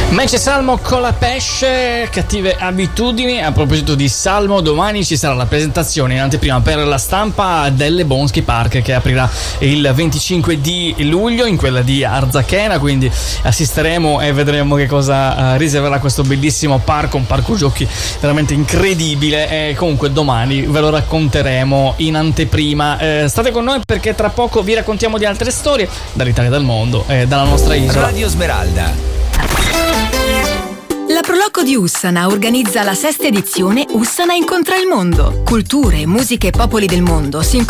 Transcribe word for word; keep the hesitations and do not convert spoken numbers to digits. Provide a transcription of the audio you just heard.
Mece Salmo con la pesce, cattive abitudini. A proposito di Salmo, domani ci sarà la presentazione in anteprima per la stampa delle Bonsky Park, che aprirà il venticinque di luglio in quella di Arzachena, quindi assisteremo e vedremo che cosa uh, riserverà questo bellissimo parco, un parco giochi veramente incredibile, e comunque domani ve lo racconteremo in anteprima. Eh, state con noi perché tra poco vi raccontiamo di altre storie dall'Italia e dal mondo, e dalla nostra isola. Radio Smeralda. La Proloco di Ussana organizza la sesta edizione Ussana incontra il mondo. Culture, musiche e popoli del mondo si incontrano